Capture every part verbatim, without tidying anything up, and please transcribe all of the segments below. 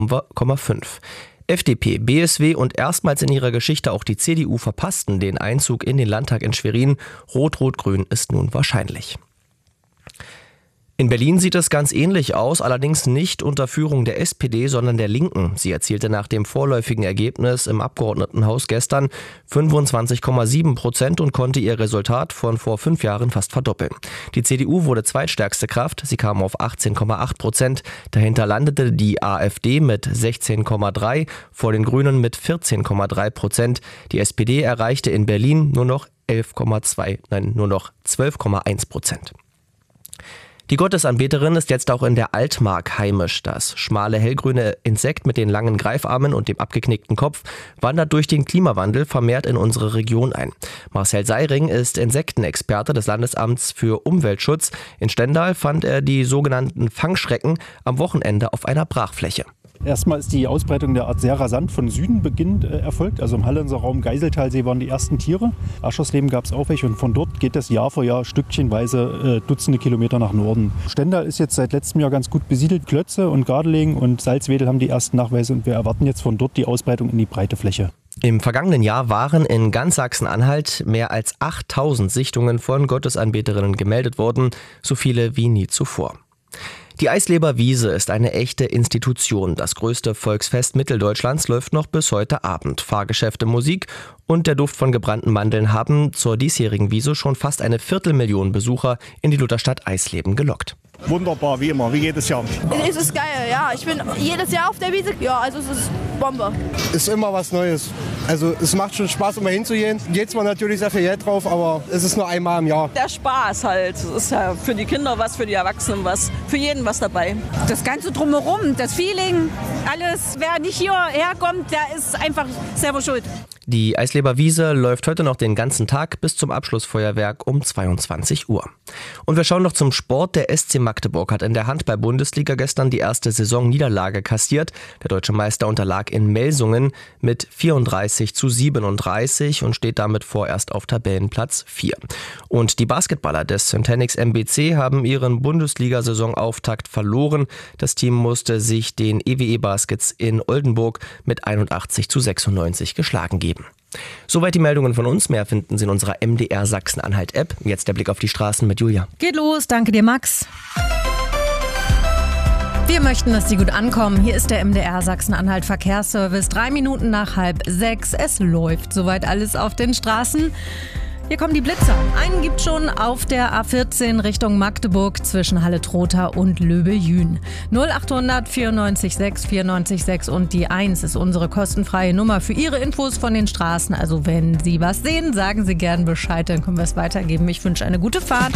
Komma fünf. F D P, B S W und erstmals in ihrer Geschichte auch die C D U verpassten den Einzug in den Landtag in Schwerin. Rot-Rot-Grün ist nun wahrscheinlich. In Berlin sieht es ganz ähnlich aus, allerdings nicht unter Führung der S P D, sondern der Linken. Sie erzielte nach dem vorläufigen Ergebnis im Abgeordnetenhaus gestern fünfundzwanzig Komma sieben Prozent und konnte ihr Resultat von vor fünf Jahren fast verdoppeln. Die C D U wurde zweitstärkste Kraft, sie kam auf achtzehn Komma acht Prozent. Dahinter landete die AfD mit sechzehn Komma drei, vor den Grünen mit vierzehn Komma drei Prozent. Die S P D erreichte in Berlin nur noch elf Komma zwei, nein, nur noch zwölf Komma eins Prozent. Die Gottesanbeterin ist jetzt auch in der Altmark heimisch. Das schmale hellgrüne Insekt mit den langen Greifarmen und dem abgeknickten Kopf wandert durch den Klimawandel vermehrt in unsere Region ein. Marcel Seiring ist Insektenexperte des Landesamts für Umweltschutz. In Stendal fand er die sogenannten Fangschrecken am Wochenende auf einer Brachfläche. Erstmal ist die Ausbreitung der Art sehr rasant von Süden beginnend äh, erfolgt. Also im Hallenser Raum Geiseltalsee waren die ersten Tiere. Aschersleben gab es auch welche und von dort geht es Jahr für Jahr stückchenweise äh, Dutzende Kilometer nach Norden. Stendal ist jetzt seit letztem Jahr ganz gut besiedelt. Klötze und Gardelegen und Salzwedel haben die ersten Nachweise und wir erwarten jetzt von dort die Ausbreitung in die breite Fläche. Im vergangenen Jahr waren in ganz Sachsen-Anhalt mehr als achttausend Sichtungen von Gottesanbeterinnen gemeldet worden, so viele wie nie zuvor. Die Eisleber Wiese ist eine echte Institution. Das größte Volksfest Mitteldeutschlands läuft noch bis heute Abend. Fahrgeschäfte, Musik und der Duft von gebrannten Mandeln haben zur diesjährigen Wiese schon fast eine Viertelmillion Besucher in die Lutherstadt Eisleben gelockt. Wunderbar, wie immer, wie jedes Jahr. Es ist geil, ja. Ich bin jedes Jahr auf der Wiese. Ja, also es ist Bombe. Ist immer was Neues. Also es macht schon Spaß, immer hinzugehen. Geht zwar natürlich sehr viel Geld drauf, aber es ist nur einmal im Jahr. Der Spaß halt. Es ist ja für die Kinder was, für die Erwachsenen was, für jeden was dabei. Das Ganze drumherum, das Feeling, alles, wer nicht hierher kommt, der ist einfach selber schuld. Die Eisleber Wiese läuft heute noch den ganzen Tag bis zum Abschlussfeuerwerk um zweiundzwanzig Uhr. Und wir schauen noch zum Sport. Der S C Magdeburg hat in der Handball-Bundesliga gestern die erste Saisonniederlage kassiert. Der deutsche Meister unterlag in Melsungen mit vierunddreißig zu siebenunddreißig und steht damit vorerst auf Tabellenplatz vier. Und die Basketballer des Centenix M B C haben ihren Bundesliga-Saisonauftakt verloren. Das Team musste sich den E W E Baskets in Oldenburg mit einundachtzig zu sechsundneunzig geschlagen geben. Soweit die Meldungen von uns. Mehr finden Sie in unserer M D R Sachsen-Anhalt-App. Jetzt der Blick auf die Straßen mit Julia. Geht los, danke dir, Max. Wir möchten, dass Sie gut ankommen. Hier ist der M D R Sachsen-Anhalt Verkehrsservice. Drei Minuten nach halb sechs. Es läuft soweit alles auf den Straßen. Hier kommen die Blitzer. Einen gibt schon auf der A vierzehn Richtung Magdeburg zwischen Halle-Trotha und Löbel-Jühn. null achthundert vierundneunzig sechs vierundneunzig sechs und die eins ist unsere kostenfreie Nummer für Ihre Infos von den Straßen. Also wenn Sie was sehen, sagen Sie gern Bescheid, dann können wir es weitergeben. Ich wünsche eine gute Fahrt.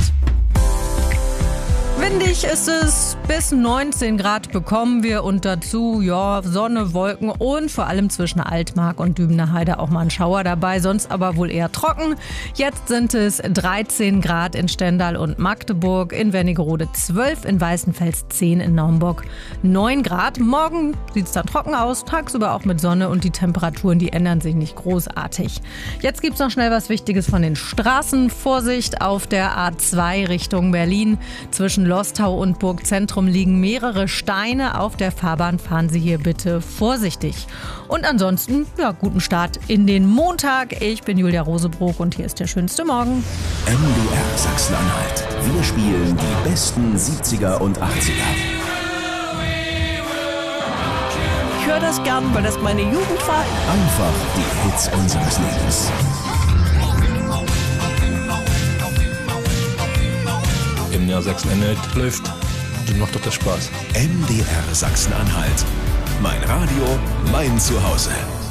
Windig ist es, bis neunzehn Grad bekommen wir und dazu ja Sonne, Wolken und vor allem zwischen Altmark und Dübener Heide auch mal ein Schauer dabei, sonst aber wohl eher trocken. Jetzt sind es dreizehn Grad in Stendal und Magdeburg, in Wernigerode zwölf, in Weißenfels zehn, in Naumburg neun Grad. Morgen sieht es dann trocken aus, tagsüber auch mit Sonne und die Temperaturen, die ändern sich nicht großartig. Jetzt gibt es noch schnell was Wichtiges von den Straßen. Vorsicht auf der A zwei Richtung Berlin. Zwischen Lostau und Burgzentrum liegen mehrere Steine. Auf der Fahrbahn fahren Sie hier bitte vorsichtig. Und ansonsten, ja, guten Start in den Montag. Ich bin Julia Rosebrook und hier ist der schönste Morgen. M D R Sachsen-Anhalt. Wir spielen die besten siebziger und achtziger. Ich höre das gern, weil das meine Jugend war. Einfach die Hits unseres Lebens. M D R Sachsen-Anhalt läuft, dann macht doch das Spaß. M D R Sachsen-Anhalt. Mein Radio, mein Zuhause.